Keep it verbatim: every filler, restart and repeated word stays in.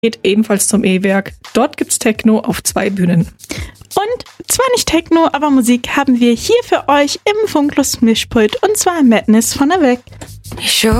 geht ebenfalls zum E-Werk. Dort gibt's Techno auf zwei Bühnen. Und zwar nicht Techno, aber Musik haben wir hier für euch im Funklust Mischpult und zwar Madness von der Weg. Show